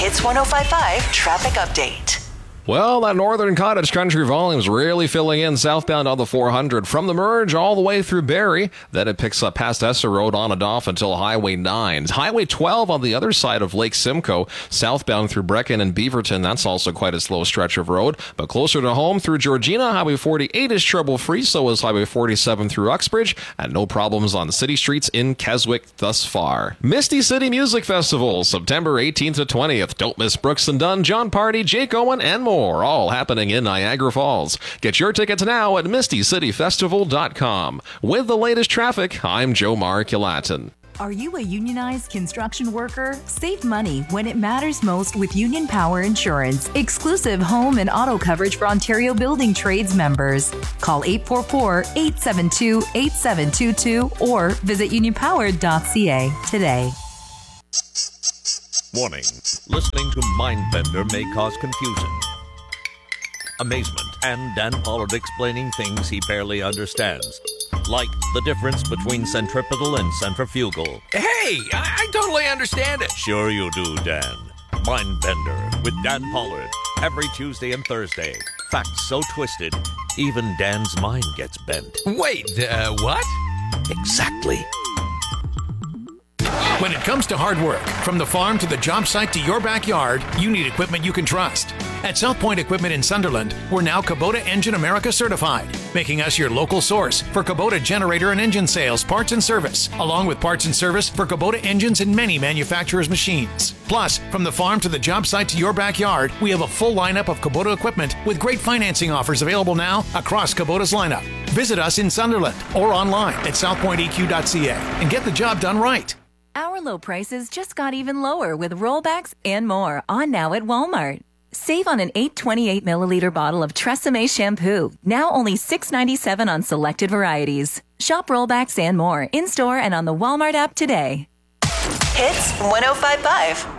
Hits 105.5 Traffic Update. Well, that northern cottage country volume's really filling in southbound on the 400 from the merge all the way through Barrie. Then it picks up past Esser Road on and off until Highway 9. Highway 12 on the other side of Lake Simcoe, southbound through Brecken and Beaverton. That's also quite a slow stretch of road. But closer to home through Georgina, Highway 48 is trouble-free. So is Highway 47 through Uxbridge. And no problems on city streets in Keswick thus far. Misty City Music Festival, September 18th to 20th. Don't miss Brooks and Dunn, John Party, Jake Owen, and more. All happening in Niagara Falls. Get your tickets now at mistycityfestival.com. With the latest traffic, I'm Joe Marculatin. Are you a unionized construction worker? Save money when it matters most with Union Power Insurance. Exclusive home and auto coverage for Ontario Building Trades members. Call 844-872-8722 or visit unionpower.ca today. Warning. Listening to Mindbender may cause confusion, amazement, and Dan Pollard explaining things he barely understands. Like the difference between centripetal and centrifugal. Hey, I totally understand it. Sure you do, Dan. Mindbender with Dan Pollard. Every Tuesday and Thursday. Facts so twisted, even Dan's mind gets bent. Wait, what? Exactly. When it comes to hard work, from the farm to the job site to your backyard, you need equipment you can trust. At South Point Equipment in Sunderland, we're now Kubota Engine America certified, making us your local source for Kubota generator and engine sales, parts and service, along with parts and service for Kubota engines and many manufacturers' machines. Plus, from the farm to the job site to your backyard, we have a full lineup of Kubota equipment with great financing offers available now across Kubota's lineup. Visit us in Sunderland or online at southpointeq.ca and get the job done right. Our low prices just got even lower with rollbacks and more on now at Walmart. Save on an 828 milliliter bottle of Tresemme shampoo, now only $6.97 on selected varieties. Shop rollbacks and more in-store and on the Walmart app today. Hits 105.5.